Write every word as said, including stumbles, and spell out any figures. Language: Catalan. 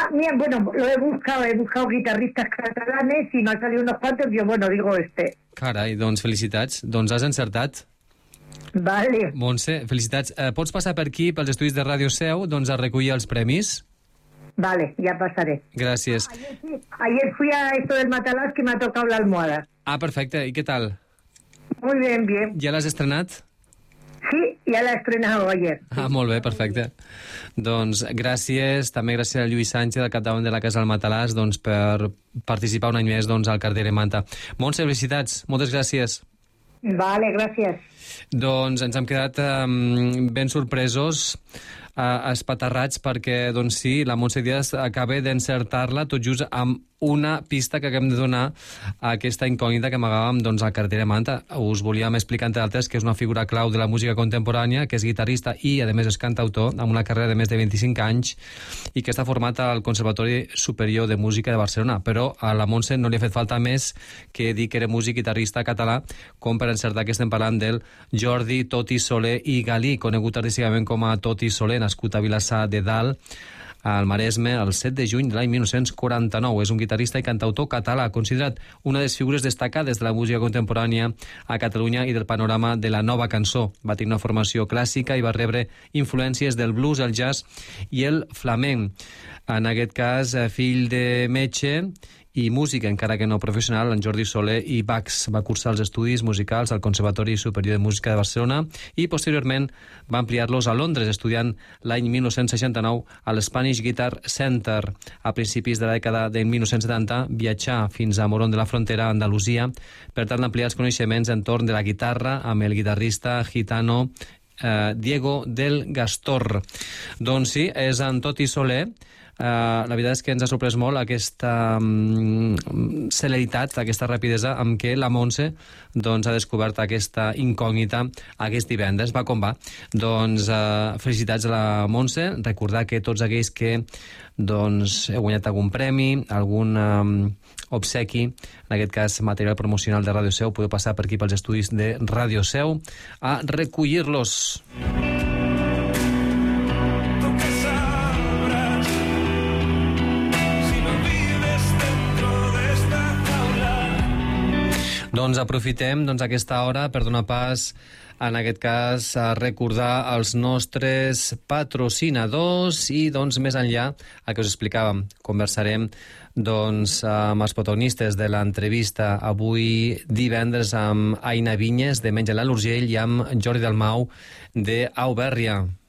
mira, bueno, lo he buscado, he buscado guitarristas catalanes y me han salido unos cuantos, yo, bueno, digo este. Carai, doncs felicitats. Doncs has encertat. Vale. Montse, felicitats. Eh, pots passar per aquí, pels estudis de Ràdio Seu, doncs a recollir els premis? Vale, ya pasaré. Gràcies. Ayer, sí, ayer fui a esto del Matalàs que me ha tocado la almohada. Ah, perfecte. I què tal? Muy bien, bien. Ja l'has estrenat? Sí, ya la he estrenado ayer. Ah, molt bé, perfecte. Doncs gràcies, també gràcies a Lluís Sánchez, al capdavant de la Casa del Matalàs, doncs, per participar un any més doncs, al Carter Manta. Montse, felicitats, moltes gràcies. Vale, gràcies. Doncs ens hem quedat um, ben sorpresos, uh, espaterrats, perquè, doncs sí, la Montse Díaz acaba d'encertar-la tot just amb una pista que acabem de donar a aquesta incògnita que amagàvem doncs, al Carter Manta. Us volíem explicar, entre altres, que és una figura clau de la música contemporània, que és guitarrista i, a més, és cantautor, amb una carrera de més de vint-i-cinc anys, i que està format al Conservatori Superior de Música de Barcelona. Però a la Montse no li ha fet falta més que dir que era músic guitarrista català, com per encertar que estem parlant del Jordi Toti Soler i Galí, conegut artísticament com a Toti Soler, nascut a Vilassar de Dalt, al Maresme, el set de juny de l'any mil nou-cents quaranta-nou. És un guitarrista i cantautor català, considerat una de les figures destacades de la música contemporània a Catalunya i del panorama de la nova cançó. Va tenir una formació clàssica i va rebre influències del blues, el jazz i el flamenc. En aquest cas, fill de metge i músic, encara que no professional, en Jordi Soler i Bax. Va cursar els estudis musicals al Conservatori Superior de Música de Barcelona i posteriorment va ampliar-los a Londres, estudiant l'any mil nou-cents seixanta-nou a l'Spanish Guitar Center. A principis de la dècada de mil nou-cents setanta viatjà fins a Morón de la Frontera, Andalusia, per tal d'ampliar els coneixements entorn de la guitarra amb el guitarrista gitano eh, Diego del Gastor. Doncs sí, és en Toti Soler. Uh, la veritat és que ens ha sorprès molt aquesta um, celeritat, aquesta rapidesa amb què la Montse doncs, ha descobert aquesta incògnita aquest divendres. Va com va. Doncs uh, felicitats a la Montse. Recordar que tots aquells que doncs, heu guanyat algun premi, algun um, obsequi, en aquest cas material promocional de Ràdio Seu, podeu passar per aquí pels estudis de Ràdio Seu a recollir-los. Doncs aprofitem doncs, aquesta hora per donar pas, en aquest cas, a recordar els nostres patrocinadors i, doncs, més enllà, el que us explicàvem, conversarem doncs, amb els protagonistes de l'entrevista avui divendres amb Aina Vinyes, de Menja l'Urgell, i amb Jordi Dalmau, d'Auberria.